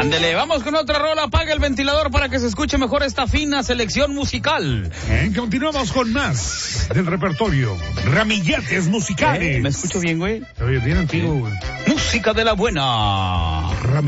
Ándele, vamos con otra rola. Apaga el ventilador para que se escuche mejor esta fina selección musical. Continuamos con más del repertorio. Ramilletes musicales. ¿Me escucho bien, güey? Oye, bien antiguo, güey. Música de la buena.